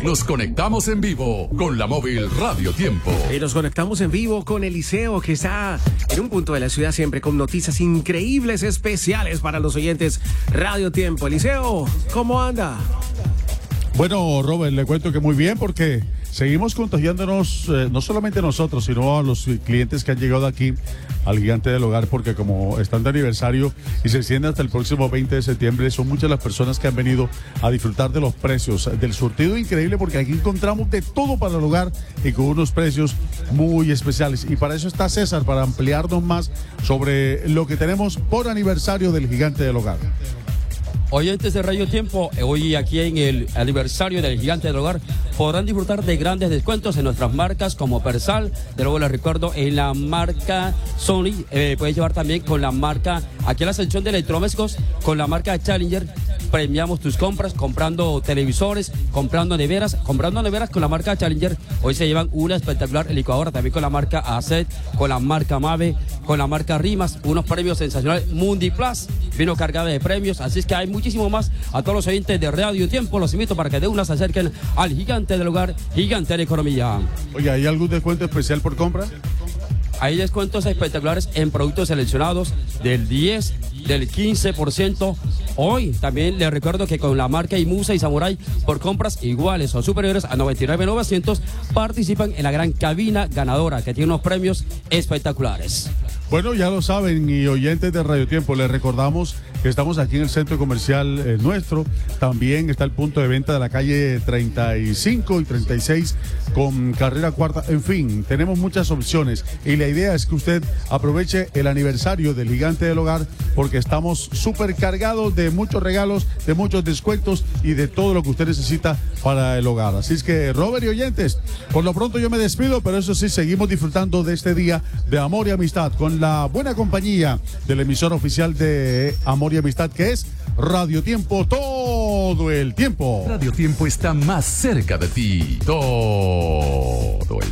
Nos conectamos en vivo con la móvil Radio Tiempo. Y nos conectamos en vivo con Eliseo, que está en un punto de la ciudad siempre con noticias increíbles, especiales para los oyentes Radio Tiempo. Eliseo, ¿cómo anda? Bueno, Robert, le cuento que muy bien porque seguimos contagiándonos, no solamente nosotros, sino a los clientes que han llegado aquí al Gigante del Hogar, porque como están de aniversario y se extiende hasta el próximo 20 de septiembre, son muchas las personas que han venido a disfrutar de los precios, del surtido increíble, porque aquí encontramos de todo para el hogar y con unos precios muy especiales. Y para eso está César, para ampliarnos más sobre lo que tenemos por aniversario del Gigante del Hogar. Oyentes de Radio Tiempo, hoy aquí en el aniversario del Gigante del Hogar podrán disfrutar de grandes descuentos en nuestras marcas como Persal. De nuevo les recuerdo, en la marca Sony, puedes llevar también con la marca, aquí en la sección de electrodomésticos, con la marca Challenger. Premiamos tus compras comprando televisores, comprando neveras con la marca Challenger. Hoy se llevan una espectacular licuadora también con la marca ACET, con la marca Mave, con la marca Rimas, unos premios sensacionales. Mundi Plus vino cargada de premios, así es que hay muchísimo más. A todos los oyentes de Radio Tiempo los invito para que de una se acerquen al Gigante del Hogar, Gigante de la Economía. Oye, ¿hay algún descuento especial por compra? Hay descuentos espectaculares en productos seleccionados del 10, del 15%. Hoy también les recuerdo que con la marca Imusa y Samurai, por compras iguales o superiores a 99,900, participan en la gran cabina ganadora, que tiene unos premios espectaculares. Bueno, ya lo saben, y oyentes de Radio Tiempo, les recordamos que estamos aquí en el centro comercial nuestro. También está el punto de venta de la calle 35 y 36 con carrera cuarta. En fin, tenemos muchas opciones y la idea es que usted aproveche el aniversario del Gigante del Hogar, porque estamos súper cargados de muchos regalos, de muchos descuentos y de todo lo que usted necesita para el hogar. Así es que, Robert y oyentes, por lo pronto yo me despido, pero eso sí, seguimos disfrutando de este día de amor y amistad con la buena compañía del emisor oficial de Amor y Amistad, que es Radio Tiempo, todo el tiempo. Radio Tiempo está más cerca de ti todo el